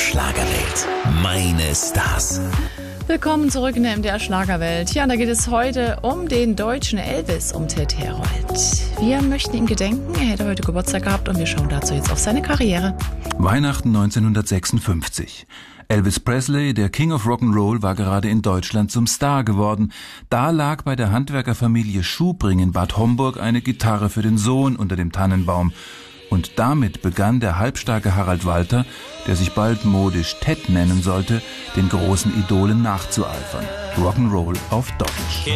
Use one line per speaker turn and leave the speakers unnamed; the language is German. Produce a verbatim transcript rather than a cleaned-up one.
Schlagerwelt. Meine Stars.
Willkommen zurück in der M D R Schlagerwelt. Ja, da geht es heute um den deutschen Elvis, um Ted Herold. Wir möchten ihm gedenken. Er hätte heute Geburtstag gehabt und wir schauen dazu jetzt auf seine Karriere.
Weihnachten neunzehnhundertsechsundfünfzig. Elvis Presley, der King of Rock'n'Roll, war gerade in Deutschland zum Star geworden. Da lag bei der Handwerkerfamilie Schubring in Bad Homburg eine Gitarre für den Sohn unter dem Tannenbaum. Und damit begann der halbstarke Harald Walter, der sich bald modisch Ted nennen sollte, den großen Idolen nachzueifern. Rock'n'Roll auf Deutsch.